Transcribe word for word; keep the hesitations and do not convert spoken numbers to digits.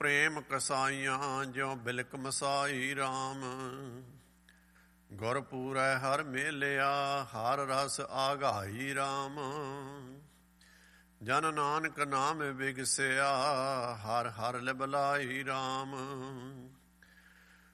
ਪ੍ਰੇਮ ਕਸਾਈਆਂ ਜਿਉ ਬਿਲਕ ਮਸਾਈ ਰਾਮ। ਗੁਰ ਪੂਰੈ ਹਰ ਮੇਲਿਆ ਹਰ ਰਸ ਆਗਾਈ ਰਾਮ। ਜਨ ਨਾਨਕ ਨਾਮ ਬਿਗਸਿਆ ਹਰ ਹਰ ਲਿਬਲਾਈ ਰਾਮ।